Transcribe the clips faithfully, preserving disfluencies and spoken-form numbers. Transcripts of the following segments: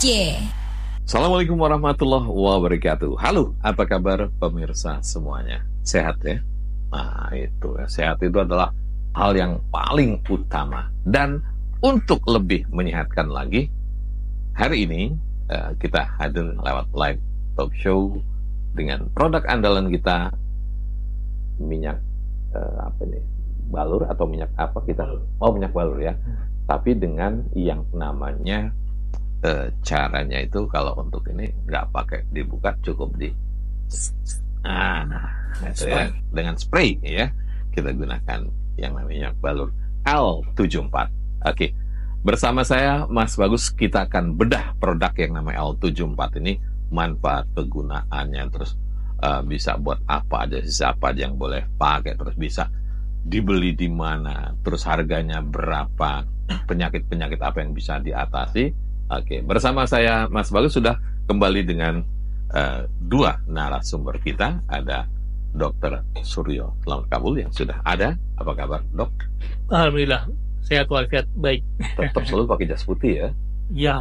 J. Assalamualaikum warahmatullahi wabarakatuh. Halo, apa kabar pemirsa semuanya? Sehat ya? Nah itu ya, sehat itu adalah hal yang paling utama. Dan untuk lebih menyehatkan lagi, hari ini uh, kita hadir lewat live talk show dengan produk andalan kita, minyak uh, apa nih? Balur atau minyak apa kita? Oh, minyak balur ya. Tapi dengan yang namanya E, caranya itu kalau untuk ini nggak pakai dibuka, cukup di nah, itu ya, dengan spray ya, kita gunakan yang namanya balur L tujuh puluh empat. Oke, bersama saya Mas Bagus, kita akan bedah produk yang namanya L tujuh puluh empat ini, manfaat penggunaannya, terus uh, bisa buat apa aja, siapa aja yang boleh pakai, terus bisa dibeli di mana, terus harganya berapa, penyakit-penyakit apa yang bisa diatasi. Oke, bersama saya Mas Bagus sudah kembali dengan uh, dua narasumber kita. Ada Dokter Suryo Selamat Kabul yang sudah ada. Apa kabar, Dok? Alhamdulillah, sehat walafiat baik. Tetap selalu pakai jas putih ya? Ya.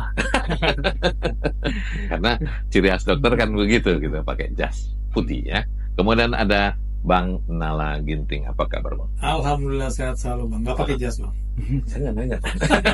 Karena ciri khas dokter kan begitu, gitu, pakai jas putih ya. Kemudian ada Bang Nala Ginting. Apa kabar, Bang? Alhamdulillah sehat selalu, Bang. Nggak pakai jas, Bang. Saya nggak nanya.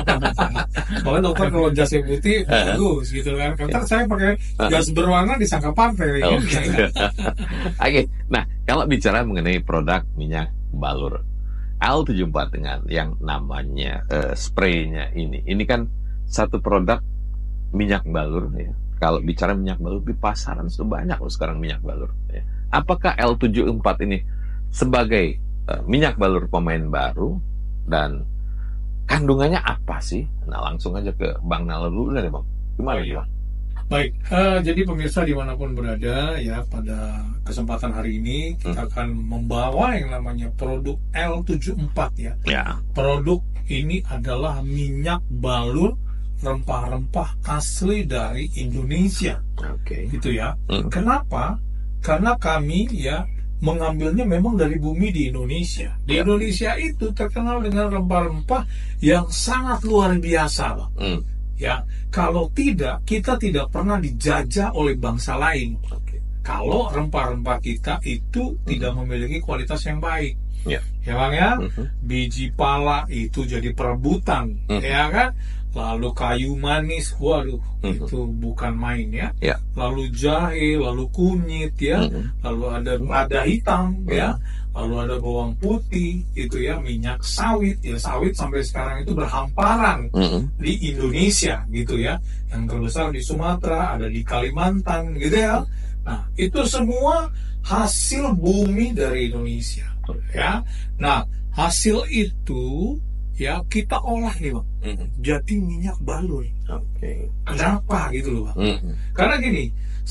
Soalnya dokter kalau jasnya putih bagus gitu kan. Karena saya pakai jas berwarna disangka partai. Oh, gitu. Oke, nah kalau bicara mengenai produk minyak balur L tujuh puluh empat dengan yang namanya uh, spraynya ini, ini kan satu produk minyak balur ya. Kalau bicara minyak balur di pasaran sudah banyak loh sekarang minyak balur. Ya. Apakah L tujuh puluh empat ini sebagai uh, minyak balur pemain baru, dan kandungannya apa sih? Nah langsung aja ke Bang Nala dulu deh, Bang. Gimana ya, Bang? Baik, uh, jadi pemirsa dimanapun berada ya, pada kesempatan hari ini kita hmm. akan membawa yang namanya produk L tujuh puluh empat ya. Ya. Produk ini adalah minyak balur rempah-rempah asli dari Indonesia. Oke. Okay. Gitu ya. Hmm. Kenapa? Karena kami ya mengambilnya memang dari bumi di Indonesia. Di ya. Indonesia itu terkenal dengan rempah-rempah yang sangat luar biasa, Bang. Hmm. Ya, kalau tidak, kita tidak pernah dijajah oleh bangsa lain. Okay. Kalau rempah-rempah kita itu hmm. tidak memiliki kualitas yang baik. Ya, ya Bang ya. Hmm. Biji pala itu jadi perebutan, hmm. ya kan? Lalu kayu manis, waduh, mm-hmm. itu bukan main ya. Yeah. Lalu jahe, lalu kunyit ya, mm-hmm. lalu ada lada hitam mm-hmm. ya, lalu ada bawang putih, itu ya, minyak sawit ya, sawit sampai sekarang itu berhamparan mm-hmm. di Indonesia gitu ya. Yang terbesar di Sumatera, ada di Kalimantan gitu ya. Nah, itu semua hasil bumi dari Indonesia ya. Nah, hasil itu ya kita olah nih, Bang, mm-hmm. jadi minyak balur. Oke. Okay. Kenapa gitu loh, Bang? Mm-hmm. Karena gini,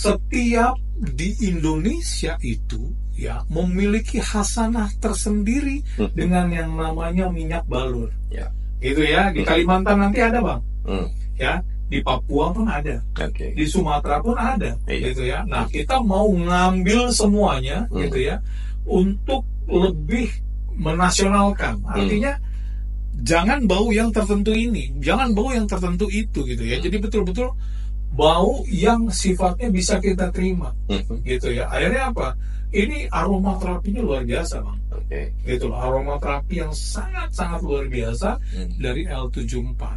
setiap di Indonesia itu ya memiliki khasanah tersendiri mm-hmm. dengan yang namanya minyak balur. Ya. Gitu ya. Di Kalimantan nanti ada, Bang. Mm. Ya. Di Papua pun ada. Okay. Di Sumatera pun ada. Iya. Gitu ya. Nah, kita mau ngambil semuanya mm. gitu ya untuk lebih menasionalkan. Artinya mm. jangan bau yang tertentu ini, jangan bau yang tertentu itu gitu ya. Jadi betul-betul bau yang sifatnya bisa kita terima, mm-hmm. gitu ya. Akhirnya apa? Ini aromaterapinya luar biasa, Bang. Oke. Okay. Gitu loh, aromaterapi yang sangat-sangat luar biasa mm. dari L tujuh puluh empat.